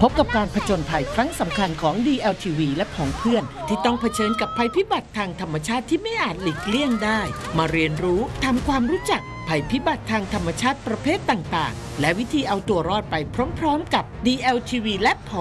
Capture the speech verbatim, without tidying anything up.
พบกับการผจญภัยครั้งสำคัญของ ดี แอล ที วี และผองเพื่อนที่ต้องเผชิญกับภัยพิบัติทางธรรมชาติที่ไม่อาจหลีกเลี่ยงได้ มาเรียนรู้ทำความรู้จักภัยพิบัติทางธรรมชาติประเภทต่างๆและวิธีเอาตัวรอดไปพร้อมๆกับ ดี แอล ที วี และผอง